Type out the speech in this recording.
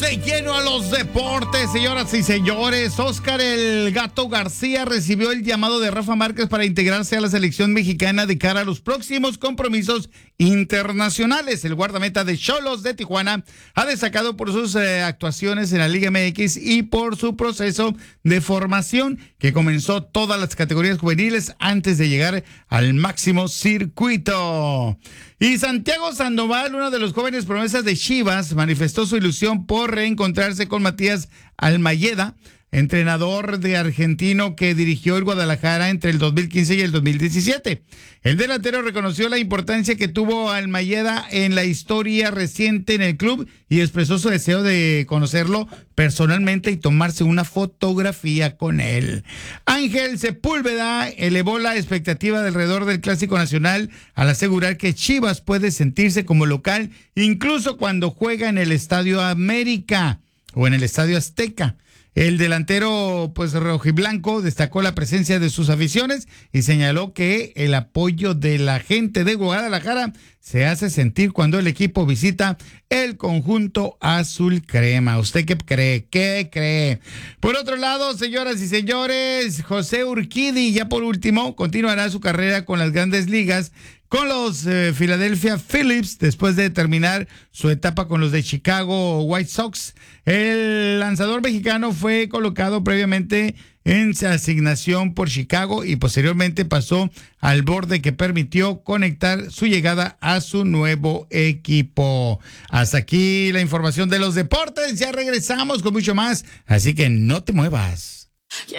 de lleno a los deportes, señoras y señores. Óscar El Gato García recibió el llamado de Rafa Márquez para integrarse a la selección mexicana de cara a los próximos compromisos internacionales. El guardameta de Xolos de Tijuana ha destacado por sus actuaciones en la Liga MX y por su proceso de formación que comenzó todas las categorías juveniles antes de llegar al máximo circuito. Y Santiago Sandoval, uno de los jóvenes promesas de Chivas, manifestó su ilusión por reencontrarse con Matías Almayeda, entrenador de argentino que dirigió el Guadalajara entre el 2015 y el 2017. El delantero reconoció la importancia que tuvo Almayeda en la historia reciente en el club y expresó su deseo de conocerlo personalmente y tomarse una fotografía con él. Ángel Sepúlveda elevó la expectativa alrededor del Clásico Nacional al asegurar que Chivas puede sentirse como local incluso cuando juega en el Estadio América o en el Estadio Azteca. El delantero, rojiblanco, destacó la presencia de sus aficiones y señaló que el apoyo de la gente de Guadalajara se hace sentir cuando el equipo visita el conjunto azul crema. ¿Usted qué cree? ¿Qué cree? Por otro lado, señoras y señores, José Urquidi, ya por último, continuará su carrera con las grandes ligas con los Philadelphia Phillies después de terminar su etapa con los de Chicago White Sox. El lanzador mexicano fue colocado previamente en su asignación por Chicago y posteriormente pasó al borde que permitió conectar su llegada a su nuevo equipo. Hasta aquí la información de los deportes. Ya regresamos con mucho más, así que no te muevas.